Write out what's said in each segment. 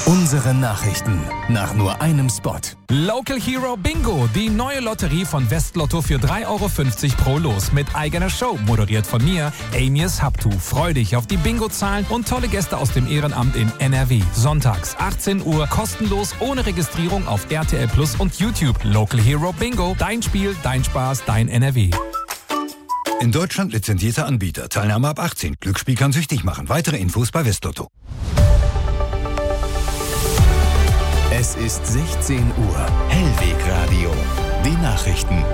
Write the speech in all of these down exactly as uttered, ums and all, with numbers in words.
Unsere Nachrichten nach nur einem Spot. Local Hero Bingo, die neue Lotterie von Westlotto für drei Euro fünfzig pro Los mit eigener Show, moderiert von mir, Amias Habtu. Freu dich auf die Bingo-Zahlen und tolle Gäste aus dem Ehrenamt in N R W. Sonntags achtzehn Uhr, kostenlos, ohne Registrierung auf R T L Plus und YouTube. Local Hero Bingo, dein Spiel, dein Spaß, dein N R W. In Deutschland lizenzierter Anbieter. Teilnahme ab achtzehn. Glücksspiel kann süchtig machen. Weitere Infos bei Westlotto. Es ist sechzehn Uhr. Hellwegradio. Die Nachrichten.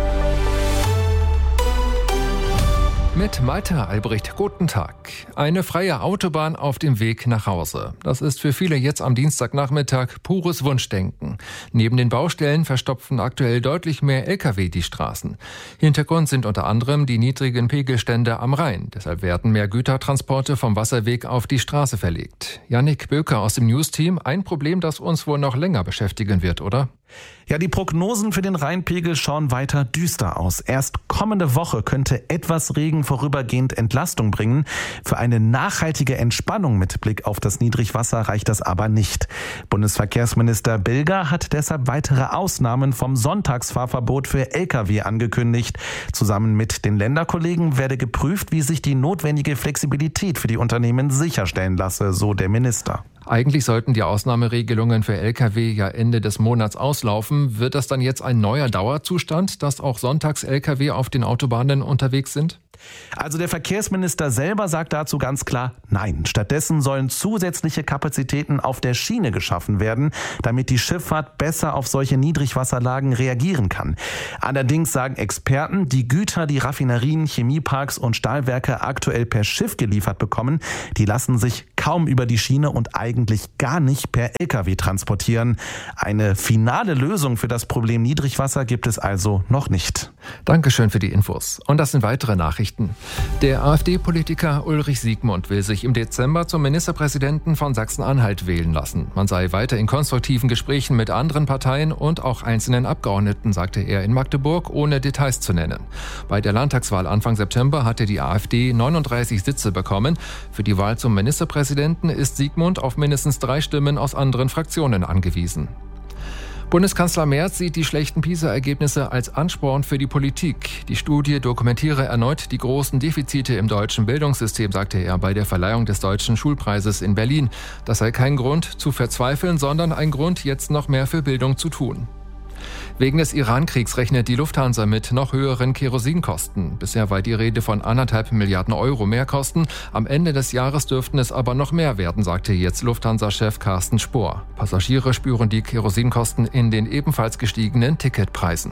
Mit Malte Albrecht, guten Tag. Eine freie Autobahn auf dem Weg nach Hause. Das ist für viele jetzt am Dienstagnachmittag pures Wunschdenken. Neben den Baustellen verstopfen aktuell deutlich mehr L K W die Straßen. Hintergrund sind unter anderem die niedrigen Pegelstände am Rhein. Deshalb werden mehr Gütertransporte vom Wasserweg auf die Straße verlegt. Jannik Böker aus dem News-Team, ein Problem, das uns wohl noch länger beschäftigen wird, oder? Ja, die Prognosen für den Rheinpegel schauen weiter düster aus. Erst kommende Woche könnte etwas Regen vorübergehend Entlastung bringen. Für eine nachhaltige Entspannung mit Blick auf das Niedrigwasser reicht das aber nicht. Bundesverkehrsminister Bilger hat deshalb weitere Ausnahmen vom Sonntagsfahrverbot für L K W angekündigt. Zusammen mit den Länderkollegen werde geprüft, wie sich die notwendige Flexibilität für die Unternehmen sicherstellen lasse, so der Minister. Eigentlich sollten die Ausnahmeregelungen für L K W ja Ende des Monats auslaufen. Wird das dann jetzt ein neuer Dauerzustand, dass auch sonntags L K W auf den Autobahnen unterwegs sind? Also der Verkehrsminister selber sagt dazu ganz klar nein. Stattdessen sollen zusätzliche Kapazitäten auf der Schiene geschaffen werden, damit die Schifffahrt besser auf solche Niedrigwasserlagen reagieren kann. Allerdings sagen Experten, die Güter, die Raffinerien, Chemieparks und Stahlwerke aktuell per Schiff geliefert bekommen, die lassen sich kaum über die Schiene und eigentlich gar nicht per L K W transportieren. Eine finale Lösung für das Problem Niedrigwasser gibt es also noch nicht. Dankeschön für die Infos. Und das sind weitere Nachrichten. Der AfD-Politiker Ulrich Siegmund will sich im Dezember zum Ministerpräsidenten von Sachsen-Anhalt wählen lassen. Man sei weiter in konstruktiven Gesprächen mit anderen Parteien und auch einzelnen Abgeordneten, sagte er in Magdeburg, ohne Details zu nennen. Bei der Landtagswahl Anfang September hatte die AfD neununddreißig Sitze bekommen. Für die Wahl zum Ministerpräsidenten ist Siegmund auf mindestens drei Stimmen aus anderen Fraktionen angewiesen. Bundeskanzler Merz sieht die schlechten PISA-Ergebnisse als Ansporn für die Politik. Die Studie dokumentiere erneut die großen Defizite im deutschen Bildungssystem, sagte er bei der Verleihung des Deutschen Schulpreises in Berlin. Das sei kein Grund zu verzweifeln, sondern ein Grund, jetzt noch mehr für Bildung zu tun. Wegen des Iran-Kriegs rechnet die Lufthansa mit noch höheren Kerosinkosten. Bisher war die Rede von anderthalb Milliarden Euro Mehrkosten. Am Ende des Jahres dürften es aber noch mehr werden, sagte jetzt Lufthansa-Chef Carsten Spohr. Passagiere spüren die Kerosinkosten in den ebenfalls gestiegenen Ticketpreisen.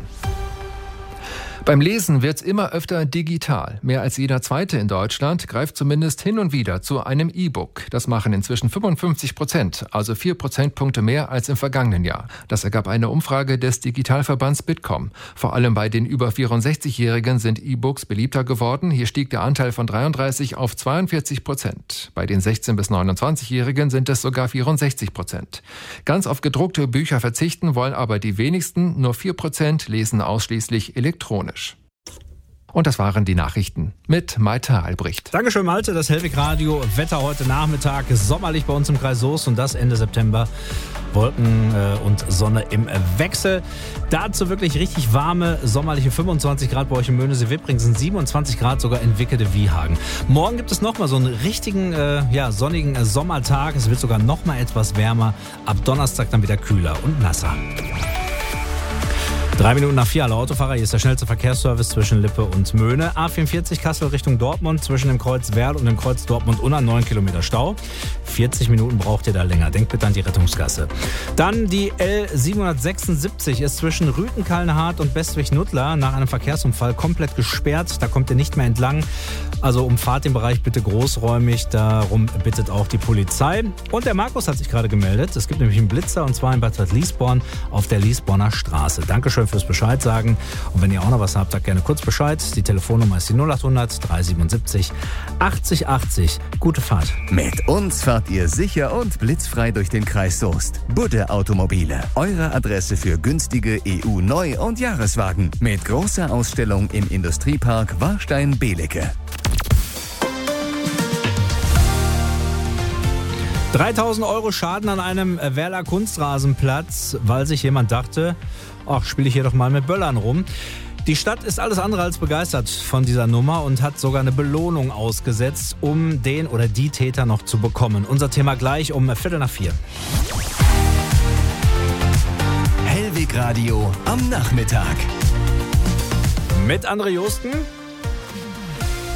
Beim Lesen wird's immer öfter digital. Mehr als jeder Zweite in Deutschland greift zumindest hin und wieder zu einem E-Book. Das machen inzwischen fünfundfünfzig Prozent, also vier Prozentpunkte mehr als im vergangenen Jahr. Das ergab eine Umfrage des Digitalverbands Bitkom. Vor allem bei den über vierundsechzigjährigen sind E-Books beliebter geworden. Hier stieg der Anteil von dreiunddreißig auf zweiundvierzig Prozent. Bei den sechzehn- bis neunundzwanzigjährigen sind es sogar vierundsechzig Prozent. Ganz auf gedruckte Bücher verzichten wollen aber die wenigsten. Nur vier Prozent lesen ausschließlich elektronisch. Und das waren die Nachrichten mit Malte Albrecht. Dankeschön, Malte. Das Hellwegradio. Wetter heute Nachmittag sommerlich bei uns im Kreis Soest und das Ende September. Wolken äh, und Sonne im Wechsel. Dazu wirklich richtig warme, sommerliche fünfundzwanzig Grad bei euch in Möhnesee-Wippring, sind siebenundzwanzig Grad sogar in Wickede-Wiehagen. Morgen gibt es nochmal so einen richtigen, äh, ja, sonnigen äh, Sommertag. Es wird sogar nochmal etwas wärmer. Ab Donnerstag dann wieder kühler und nasser. Drei Minuten nach vier, alle Autofahrer, hier ist der schnellste Verkehrsservice zwischen Lippe und Möhne. A vierundvierzig Kassel Richtung Dortmund, zwischen dem Kreuz Werl und dem Kreuz Dortmund unter neun Kilometer Stau. vierzig Minuten braucht ihr da länger, denkt bitte an die Rettungsgasse. Dann die L siebenhundertsechsundsiebzig ist zwischen Rüthen-Kallenhardt und Bestwig-Nuttlar nach einem Verkehrsunfall komplett gesperrt. Da kommt ihr nicht mehr entlang, also umfahrt den Bereich bitte großräumig, darum bittet auch die Polizei. Und der Markus hat sich gerade gemeldet, es gibt nämlich einen Blitzer und zwar in Bad Liesborn auf der Liesborner Straße. Dankeschön fürs Bescheid sagen. Und wenn ihr auch noch was habt, sagt gerne kurz Bescheid. Die Telefonnummer ist die null achthundert dreihundertsiebenundsiebzig achtzig achtzig. Gute Fahrt. Mit uns fahrt ihr sicher und blitzfrei durch den Kreis Soest. Budde Automobile, eure Adresse für günstige E U-Neu- und Jahreswagen. Mit großer Ausstellung im Industriepark Warstein-Belecke. dreitausend Euro Schaden an einem Werler Kunstrasenplatz, weil sich jemand dachte, ach, spiele ich hier doch mal mit Böllern rum. Die Stadt ist alles andere als begeistert von dieser Nummer und hat sogar eine Belohnung ausgesetzt, um den oder die Täter noch zu bekommen. Unser Thema gleich um Viertel nach vier. Hellweg Radio am Nachmittag. Mit André Josten.